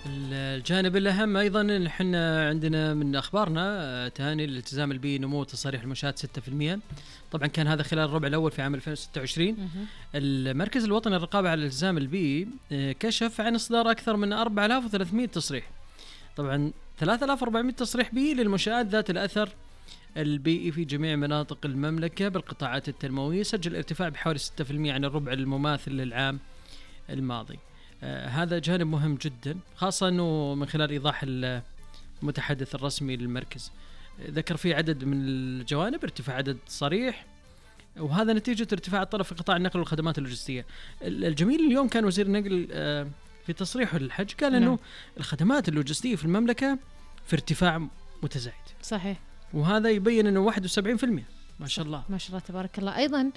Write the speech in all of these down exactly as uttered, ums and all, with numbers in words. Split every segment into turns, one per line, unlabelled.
الجانب الأهم أيضاً إن إحنا عندنا من أخبارنا تهاني الالتزام البيئي نمو تصاريح المنشآت ستة بالمئة. طبعاً كان هذا خلال الربع الأول في عام ألفين وستة وعشرين. المركز الوطني للرقابة على الالتزام البيئي كشف عن إصدار أكثر من أربعة آلاف وثلاثمئة تصريح. طبعاً ثلاثة آلاف وأربعمئة تصريح بيئي للمنشآت ذات الأثر البيئي في جميع مناطق المملكة بالقطاعات التنموية، سجل ارتفاع بحوالي ستة بالمئة عن الربع المماثل للعام الماضي. آه هذا جانب مهم جدا، خاصة أنه من خلال إيضاح المتحدث الرسمي للمركز ذكر فيه عدد من الجوانب، ارتفاع عدد صريح، وهذا نتيجة ارتفاع الطلب في قطاع النقل والخدمات اللوجستية. الجميل اليوم كان وزير النقل آه في تصريحه للحج قال أنه نعم. الخدمات اللوجستية في المملكة في ارتفاع متزايد.
صحيح.
وهذا يبين أنه واحد وسبعين بالمئة ما شاء الله
ما شاء الله تبارك الله. أيضا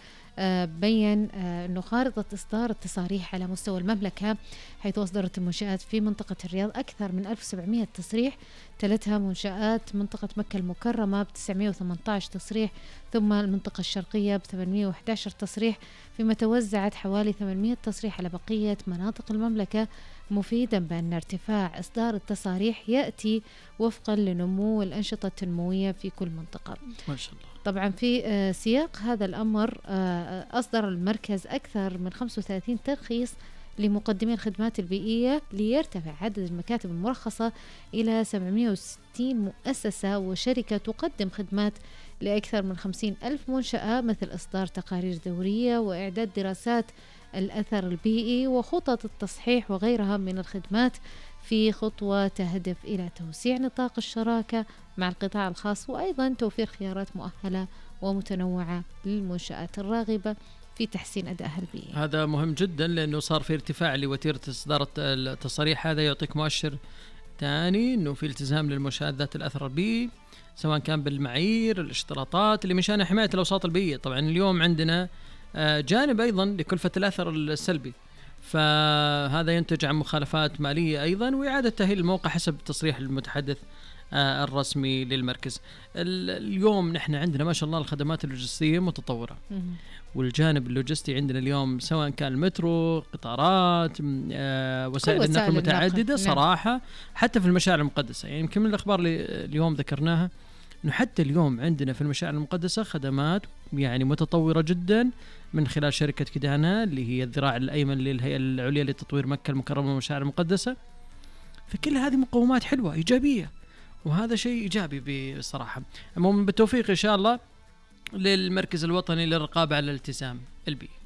بين أنه خارطة إصدار التصاريح على مستوى المملكة، حيث أصدرت المنشآت في منطقة الرياض أكثر من ألف وسبعمئة تصريح، تلتها منشآت منطقة مكة المكرمة بتسعمئة وثمانية عشر تصريح، ثم المنطقة الشرقية بثمانمئة وأحد عشر تصريح، فيما توزعت حوالي ثمانمئة تصريح على بقية مناطق المملكة، مفيدا بأن ارتفاع إصدار التصاريح يأتي وفقا لنمو الأنشطة التنموية في كل منطقة.
ما شاء الله.
طبعا في سياق هذا الأمر أصدر المركز أكثر من خمسة وثلاثين ترخيص لمقدمي الخدمات البيئية ليرتفع عدد المكاتب المرخصة إلى سبعمئة وستين مؤسسة وشركة تقدم خدمات لأكثر من خمسين ألف منشأة، مثل إصدار تقارير دورية وإعداد دراسات الأثر البيئي وخطط التصحيح وغيرها من الخدمات، في خطوة تهدف إلى توسيع نطاق الشراكة مع القطاع الخاص، وأيضا توفير خيارات مؤهلة ومتنوعة للمنشآت الراغبة في تحسين أدائها البيئي.
هذا مهم جدا لأنه صار في ارتفاع لوتيرة إصدار التصاريح، هذا يعطيك مؤشر ثاني أنه في التزام للمنشآت ذات الأثر البيئي، سواء كان بالمعايير الاشتراطات اللي من شأنها حماية الأوساط البيئية. طبعا اليوم عندنا جانب أيضا لكلفة الأثر السلبي، فهذا ينتج عن مخالفات مالية أيضا وإعادة تأهيل الموقع حسب تصريح المتحدث الرسمي للمركز. اليوم نحن عندنا ما شاء الله الخدمات اللوجستية متطورة، والجانب اللوجستي عندنا اليوم سواء كان المترو، قطارات، وسائل النقل متعددة صراحة، حتى في المشاعر المقدسة. يعني يمكن من الأخبار اللي اليوم ذكرناها إنه حتى اليوم عندنا في المشاعر المقدسة خدمات يعني متطورة جدا من خلال شركة كدانا اللي هي الذراع الأيمن للهيئة العليا لتطوير مكة المكرمة والمشاعر المقدسة. فكل هذه مقومات حلوة إيجابية، وهذا شيء إيجابي بصراحة. المهم بالتوفيق إن شاء الله للمركز الوطني للرقابة على الالتزام البيئي.